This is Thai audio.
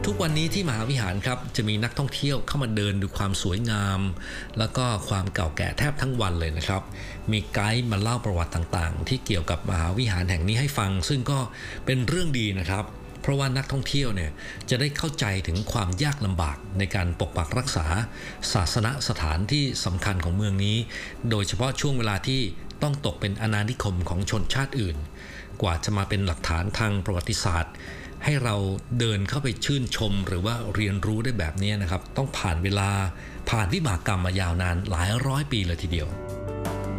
ทุกวันนี้ที่มหาวิหารครับจะมีนักท่องเที่ยวเข้ามาเดินดูความสวยงามแล้วก็ความเก่าแก่แทบทั้งวันเลยนะครับมีไกด์มาเล่าประวัติต่างๆที่เกี่ยวกับมหาวิหารแห่งนี้ให้ฟังซึ่งก็เป็นเรื่องดีนะครับเพราะว่านักท่องเที่ยวเนี่ยจะได้เข้าใจถึงความยากลำบากในการปกปักรักษาศาสนสถานที่สำคัญของเมืองนี้โดยเฉพาะช่วงเวลาที่ต้องตกเป็นอาณานิคมของชนชาติอื่นกว่าจะมาเป็นหลักฐานทางประวัติศาสตร์ให้เราเดินเข้าไปชื่นชมหรือว่าเรียนรู้ได้แบบนี้นะครับต้องผ่านเวลาผ่านวิบากกรรมมายาวนานหลายร้อยปีเลยทีเดียว